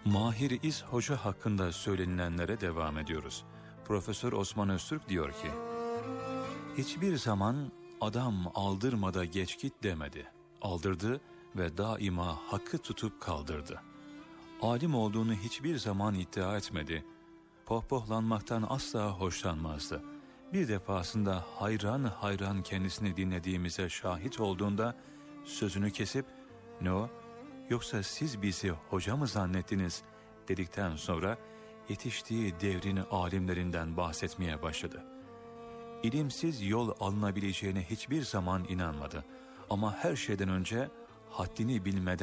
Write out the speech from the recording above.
Mahir İz Hoca hakkında söylenilenlere devam ediyoruz. Profesör Osman Öztürk diyor ki, hiçbir zaman adam aldırmada geç git demedi. Aldırdı ve daima hakkı tutup kaldırdı. Alim olduğunu hiçbir zaman iddia etmedi. Pohpohlanmaktan asla hoşlanmazdı. Bir defasında hayran hayran kendisini dinlediğimize şahit olduğunda sözünü kesip, "Ne o? Yoksa siz bizi hoca mı zannettiniz?" dedikten sonra yetiştiği devrin alimlerinden bahsetmeye başladı. İlimsiz yol alınabileceğine hiçbir zaman inanmadı. Ama her şeyden önce haddini bilmeden